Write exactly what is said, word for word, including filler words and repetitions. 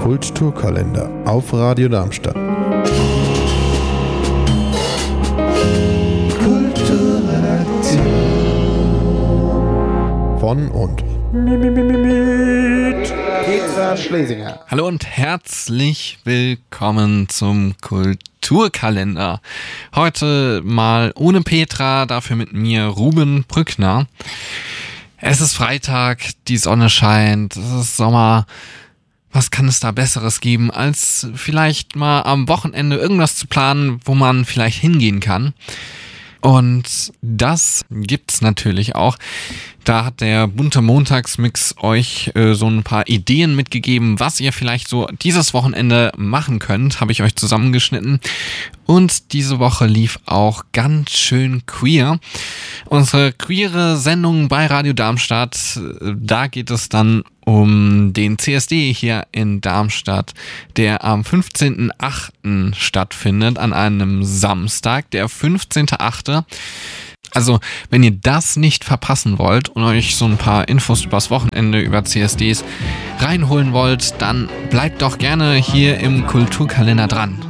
Kulturkalender auf Radio Darmstadt. Kulturredaktion von und mit Petra Schlesinger. Hallo und herzlich willkommen zum Kulturkalender. Heute mal ohne Petra, dafür mit mir Ruben Brückner. Es ist Freitag, die Sonne scheint, es ist Sommer. Was kann es da Besseres geben, als vielleicht mal am Wochenende irgendwas zu planen, wo man vielleicht hingehen kann? Und das gibt's natürlich auch. Da hat der bunte Montagsmix euch äh, so ein paar Ideen mitgegeben, was ihr vielleicht so dieses Wochenende machen könnt, habe ich euch zusammengeschnitten. Und diese Woche lief auch ganz schön queer. Unsere queere Sendung bei Radio Darmstadt, da geht es dann um den C S D hier in Darmstadt, der am fünfzehnten achten stattfindet, an einem Samstag, der fünfzehnten achten Also, wenn ihr das nicht verpassen wollt und euch so ein paar Infos übers Wochenende über C S Ds reinholen wollt, dann bleibt doch gerne hier im Kulturkalender dran.